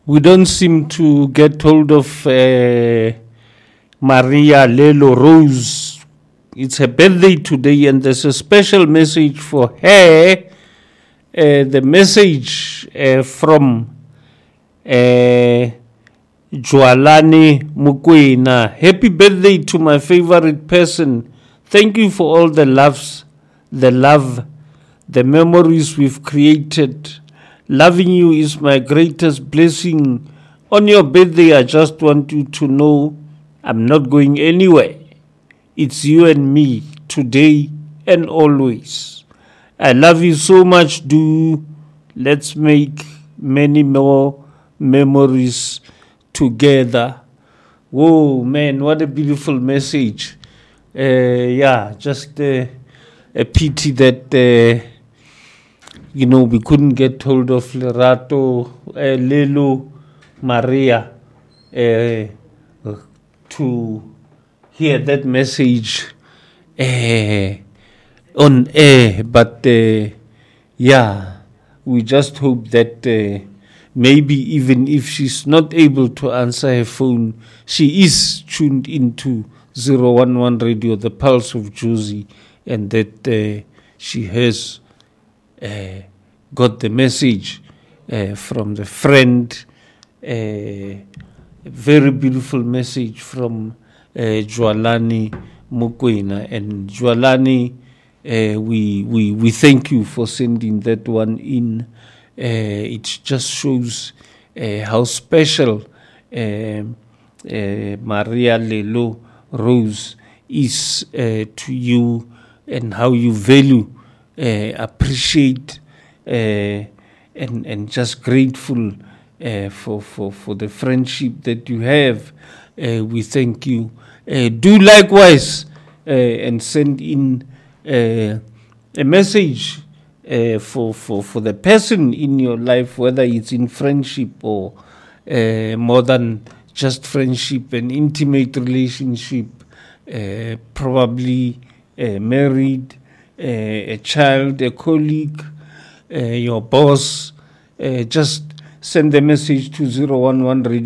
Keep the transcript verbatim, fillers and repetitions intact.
we don't seem to get hold of uh, Maria Lelo Rose. It's her birthday today, and there's a special message for her. Uh, the message uh, from uh, Joalani Mukwena. Happy birthday to my favorite person. Thank you for all the loves, the love, the memories we've created. Loving you is my greatest blessing. On your birthday, I just want you to know I'm not going anywhere. It's you and me, today and always. I love you so much, do. Let's make many more memories together. Whoa, man, what a beautiful message. Uh, yeah, just uh, a pity that... Uh, You know, we couldn't get hold of Lerato, uh, Lelo, Maria uh, to hear that message uh, on air. But uh, yeah, we just hope that uh, maybe even if she's not able to answer her phone, she is tuned into zero one one Radio, the Pulse of Jozi, and that uh, she has Uh, got the message uh, from the friend, uh, a very beautiful message from uh, Joalani Mukwena. And Joalani, uh, we, we, we thank you for sending that one in. Uh, it just shows uh, how special uh, uh, Maria Lelo Rose is uh, to you, and how you value Uh, appreciate uh, and and just grateful uh, for, for, for the friendship that you have. Uh, we thank you. Uh, do likewise uh, and send in uh, a message uh, for, for, for the person in your life, whether it's in friendship or uh, more than just friendship, an intimate relationship, uh, probably uh, married, Uh, a child, a colleague, uh, your boss. Uh, just send the message to zero one one Radio.